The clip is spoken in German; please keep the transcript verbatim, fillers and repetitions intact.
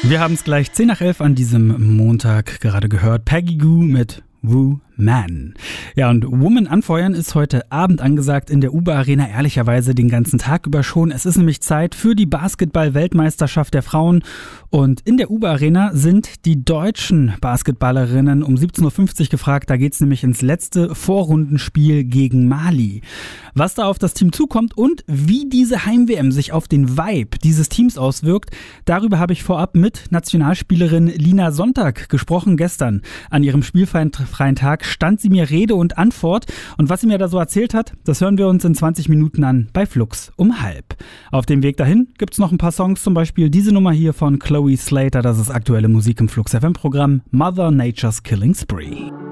Wir haben es gleich zehn nach elf an diesem Montag gerade gehört. Peggy Gou mit Woo Man. Ja, und Woman anfeuern ist heute Abend angesagt in der U B A Arena, ehrlicherweise den ganzen Tag über schon. Es ist nämlich Zeit für die Basketball-Weltmeisterschaft der Frauen. Und in der U B A Arena sind die deutschen Basketballerinnen um siebzehn Uhr fünfzig gefragt. Da geht's nämlich ins letzte Vorrundenspiel gegen Mali. Was da auf das Team zukommt und wie diese Heim-W M sich auf den Vibe dieses Teams auswirkt, darüber habe ich vorab mit Nationalspielerin Lina Sonntag gesprochen. Gestern an ihrem spielfreien Tag stand sie mir Rede und Antwort. Und was sie mir da so erzählt hat, das hören wir uns in zwanzig Minuten an bei Flux um halb. Auf dem Weg dahin gibt's noch ein paar Songs, zum Beispiel diese Nummer hier von Chloe Slater. Das ist aktuelle Musik im Flux F M-Programm Mother Nature's Killing Spree.